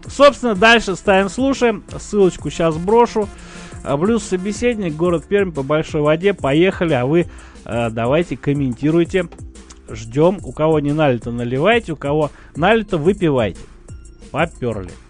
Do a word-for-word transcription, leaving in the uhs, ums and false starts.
Собственно, дальше ставим, слушаем. Ссылочку сейчас брошу. Блюз собеседник, город Пермь, по большой воде. Поехали, а вы э, давайте комментируйте. Ждем. У кого не налито, наливайте. У кого налито, выпивайте. Поперли.